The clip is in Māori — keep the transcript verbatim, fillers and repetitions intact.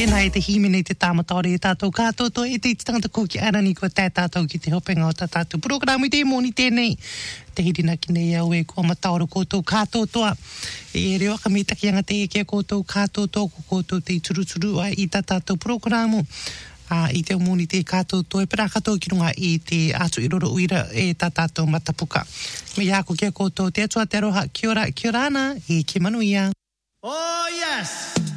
Tēnā e te himene i te tāmataore e tātou kātoto e te tangata ko ki arani ko tā tātou ki te hopenga o tā tātou programu i te mōni tēnei. Te hirina ki nei au e kua mataoro koutou kātotoa. E reo ka me taki anga te eke koutou kātotoa ko koutou te turuturu ai i tā tātou programu. Uh, I te mōni te kātotoa e pera katoa ki runga i te atu i roro uira e tā tātou matapuka. Me iako kia koutou te atua te aroha, kia ora, kia ora ana, e ke manuia. Oh yes!